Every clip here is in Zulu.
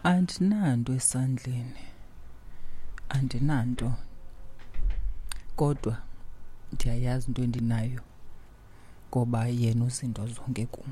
Andinanto esandleni, andinanto, kodwa ndiyayazi into endinayo ngoba yena uzinto zonke kum.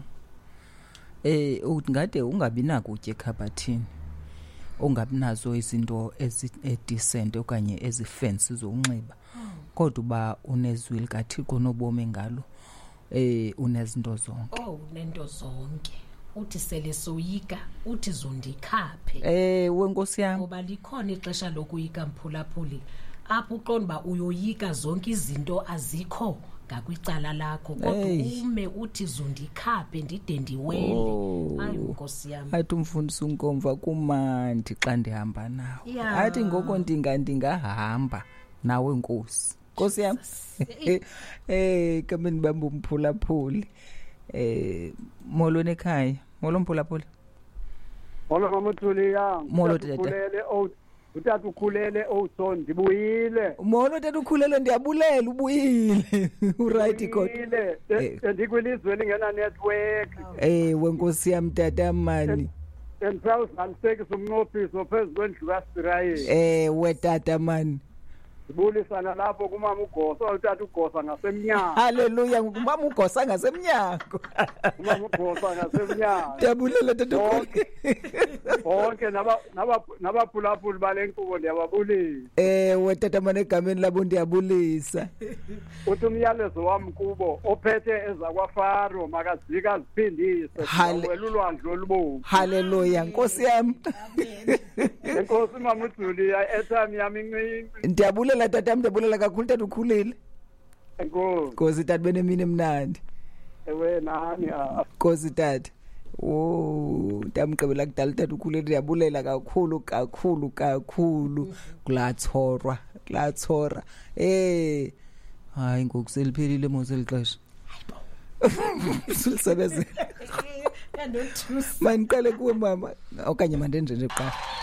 Ngade ungabi nakutya ekhabhathini, ungabi nazo izinto ezidecent okanye ezifensi zokunxiba, kodwa uba unezwi likaThixo nobomi ngalo, unezinto zonke. Nento zonke. Uthi sele soyika, uthi zondikhaphe. Wenkosi yami. Ngoba likhona ixesha lokuyika mphulaphuli, apho uqonda uba uyoyika zonke izinto azikho ngakwicala lakho, kodwa ume uthi zondikhaphe ndide ndiwele. Hayi Nkosi yami. Athi umfundisi uNkomva kumandi xa ndihamba nawe. Athi ngoko ndingahamba nawe Nkosi. Nkosi yami. Kameni bamba umphulaphuli. Molo nekhaya. Molo mphulaphuli. Molo maMthuli yami. Molo tata. Utata ukhulele son ndibuyile. Molo tata ukhulele, ndiyabulela ubuyile. Uright kodwa. Ndikwilizwe lingena network. Wenkosi yami tata mani. Andisawuzalisekisa umnqophiso phezu kwendlu kaSirayeli. We tata mani. Sibulisana lapho kumama uGosa, utata uGosa ngasemnyango. Haleluya, kumama uGosa ngasemnyango. Kumama uGosa ngasemnyango. Ndiyabulela tata. Bonke nabaphulaphuli balenkqubo ndiyababulisa. We tata mani, egameni labo ndiyabulisa. Uthi umyalezo wami kubo ophethe ezakwaFaro makazika aziphindise wena ulwandle olubomvu. Haleluya, Nkosi yami. Enkosi mama uJulia, airtime yami incinci. Ndiyabulela tata, ndiyabulela kakhulu tata ukhulile. Nkosi tata, benemini emnandi. Ewe nani Nkosi tata. Ndamgqibela kudala tata ukhulile, ndiyabulela kakhulu. Kulathorwa. Hayi ngoku seliphelile mose lixesha. Silisebenzele. Mandiqale kuwe mama okanye mandenje nje qala.